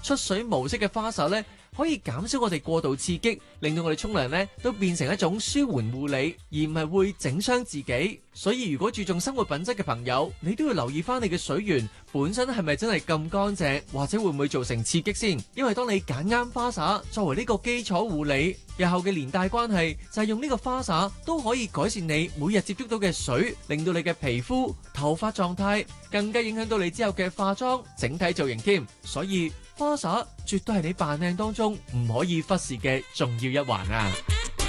出水模式嘅花灑呢，可以減少我哋過度刺激，令到我哋沖涼呢都變成一種舒緩護理，而唔係會整傷自己。所以如果注重生活品質嘅朋友，你都要留意翻你嘅水源本身係咪真係咁乾淨，或者會唔會造成刺激先。因為當你揀啱花灑作為呢個基礎護理，日後嘅連帶關係就係用呢個花灑都可以改善你每日接觸到嘅水，令到你嘅皮膚、頭髮狀態，更加影響到你之後嘅化妝整體造型添。所以花灑絕對係你扮靚當中唔可以忽視嘅重要一環啊！